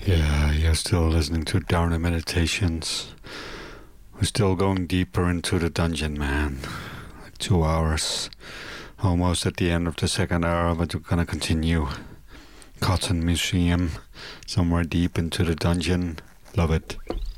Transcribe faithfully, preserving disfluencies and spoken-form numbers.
Yeah, you're still listening to Dharma Meditations. We're still going deeper into the dungeon, man. Like two hours. Almost at the end of the second hour, but we're gonna continue. Cotton Museum. Somewhere deep into the dungeon. Love it.